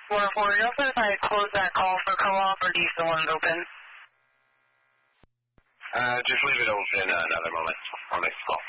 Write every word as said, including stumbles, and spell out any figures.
four oh four, you also if I close that call for co-op, or do you still want it open? Uh, just leave it open uh, another moment. I'll make the call.